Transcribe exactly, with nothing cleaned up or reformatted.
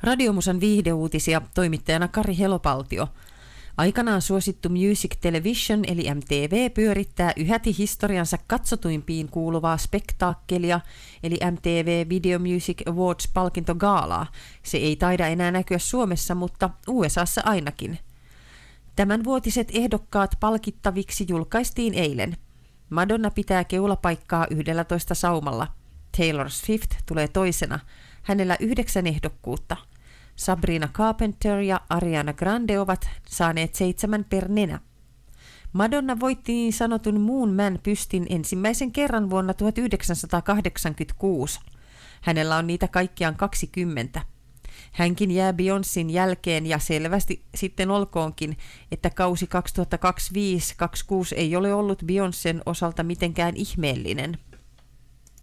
Radiomusan viihdeuutisia, toimittajana Kari Helopaltio. Aikanaan suosittu Music Television eli M T V pyörittää yhäti historiansa katsotuimpiin kuuluvaa spektaakkelia eli M T V Video Music Awards-palkintogaalaa. Se ei taida enää näkyä Suomessa, mutta U S A:ssa ainakin. Tämän vuotiset ehdokkaat palkittaviksi julkaistiin eilen. Madonna pitää keulapaikkaa yhdellätoista saumalla. Taylor Swift tulee toisena. Hänellä yhdeksän ehdokkuutta. Sabrina Carpenter ja Ariana Grande ovat saaneet seitsemän per nenä. Madonna voitti niin sanotun Moon Man -pystin ensimmäisen kerran vuonna tuhatyhdeksänsataakahdeksankymmentäkuusi. Hänellä on niitä kaikkiaan kaksikymmentä. Hänkin jää Beyoncén jälkeen ja selvästi sitten olkoonkin, että kausi kaksituhattakaksikymmentäviisi kaksikymmentäkuusi ei ole ollut Beyoncén osalta mitenkään ihmeellinen.